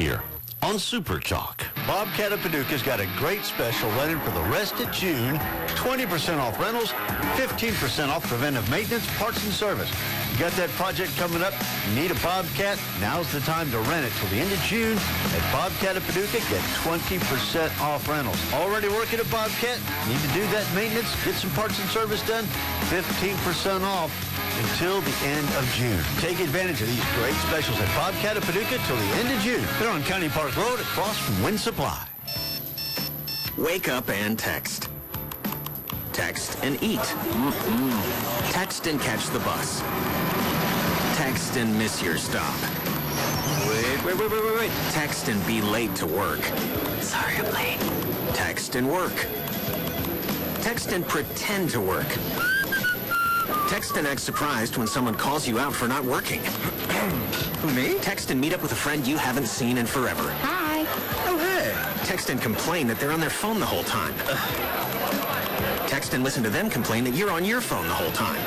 here on Super Talk. Bobcat of Paducah's got a great special running for the rest of June. 20% off rentals, 15% off preventive maintenance, parts, and service. You got that project coming up? Need a Bobcat? Now's the time to rent it till the end of June. At Bobcat of Paducah, get 20% off rentals. Already working at Bobcat? Need to do that maintenance? Get some parts and service done? 15% off until the end of June. Take advantage of these great specials at Bobcat of Paducah till the end of June. They're on County Park Road across from Wind Supply. Wake up and text. Text and eat. Text and catch the bus. Text and miss your stop. Wait. Text and be late to work. Sorry, I'm late. Text and work. Text and pretend to work. Text and act surprised when someone calls you out for not working. Who, me? Text and meet up with a friend you haven't seen in forever. Hi. Oh, hey. Text and complain that they're on their phone the whole time. Text and listen to them complain that you're on your phone the whole time.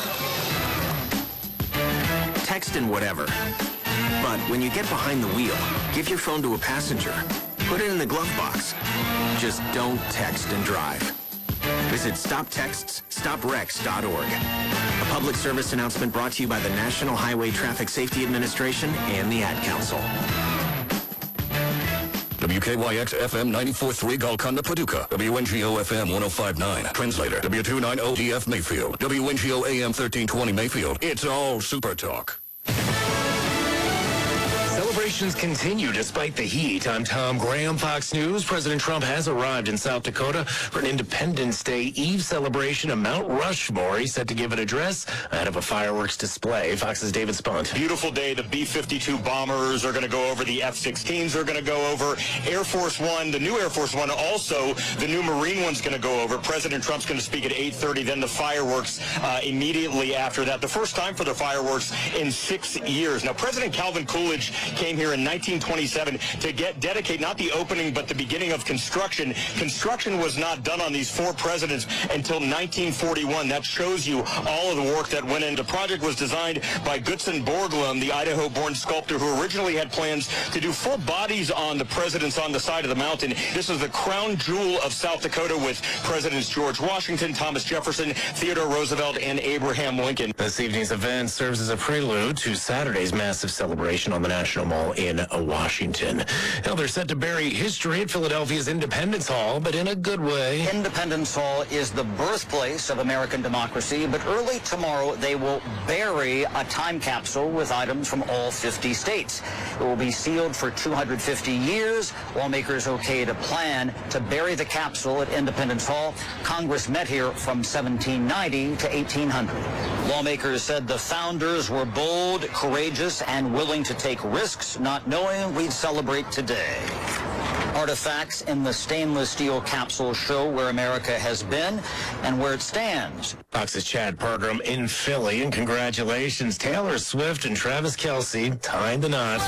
Text and whatever. But when you get behind the wheel, give your phone to a passenger. Put it in the glove box. Just don't text and drive. Visit StopTextsStopWrecks.org. A public service announcement brought to you by the National Highway Traffic Safety Administration and the Ad Council. WKYX FM 94.3 Golconda, Paducah. WNGO FM 105.9. Translator W290 DF Mayfield. WNGO AM 1320 Mayfield. It's all Super Talk. Celebrations continue despite the heat. I'm Tom Graham, Fox News. President Trump has arrived in South Dakota for an Independence Day Eve celebration of Mount Rushmore. He's set to give an address ahead of a fireworks display. Fox's David Spunt. Beautiful day. The B-52 bombers are going to go over. The F-16s are going to go over. Air Force One, the new Air Force One, also the new Marine One's going to go over. President Trump's going to speak at 8:30. Then the fireworks immediately after that. The first time for the fireworks in 6 years. Now, President Calvin Coolidge came here in 1927 to dedicate not the opening but the beginning of construction. Construction was not done on these four presidents until 1941. That shows you all of the work that went in. The project was designed by Gutzon Borglum, the Idaho-born sculptor who originally had plans to do full bodies on the presidents on the side of the mountain. This is the crown jewel of South Dakota with Presidents George Washington, Thomas Jefferson, Theodore Roosevelt, and Abraham Lincoln. This evening's event serves as a prelude to Saturday's massive celebration on the National Mall in Washington. Now they're set to bury history at Philadelphia's Independence Hall, but in a good way. Independence Hall is the birthplace of American democracy, but early tomorrow they will bury a time capsule with items from all 50 states. It will be sealed for 250 years. Lawmakers okayed a plan to bury the capsule at Independence Hall. Congress met here from 1790 to 1800. Lawmakers said the founders were bold, courageous, and willing to take risks, not knowing we'd celebrate today. Artifacts in the stainless steel capsule show where America has been and where it stands. Fox's Chad Pergram in Philly, and congratulations, Taylor Swift and Travis Kelce tying the knot.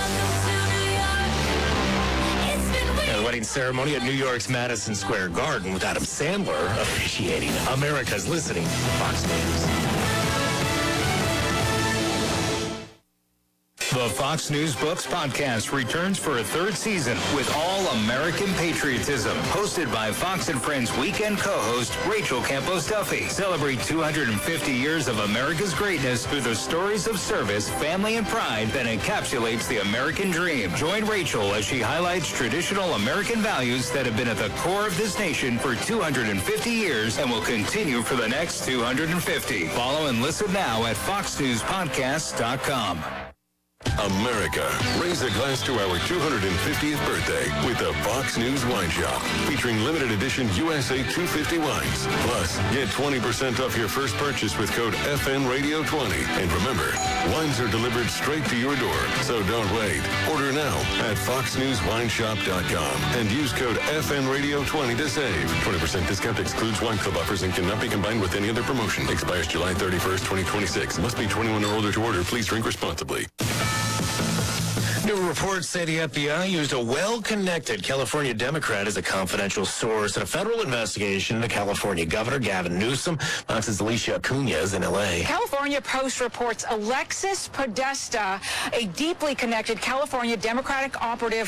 The wedding ceremony at New York's Madison Square Garden with Adam Sandler officiating. America's listening to Fox News. The Fox News Books podcast returns for a third season with All American Patriotism, hosted by Fox and Friends weekend co-host Rachel Campos Duffy. Celebrate 250 years of America's greatness through the stories of service, family, and pride that encapsulates the American dream. Join Rachel as she highlights traditional American values that have been at the core of this nation for 250 years and will continue for the next 250. Follow and listen now at foxnewspodcast.com. America, raise a glass to our 250th birthday with the Fox News Wine Shop, featuring limited edition USA 250 wines. Plus, get 20% off your first purchase with code FNRadio20. And remember, wines are delivered straight to your door, so don't wait. Order now at foxnewswineshop.com and use code FNRadio20 to save. 20% discount excludes wine club offers and cannot be combined with any other promotion. Expires July 31st, 2026. Must be 21 or older to order. Please drink responsibly. New reports say the FBI used a well-connected California Democrat as a confidential source in a federal investigation into California Governor Gavin Newsom. Fox's Alicia Acuna is in L.A. California Post reports Alexis Podesta, a deeply connected California Democratic operative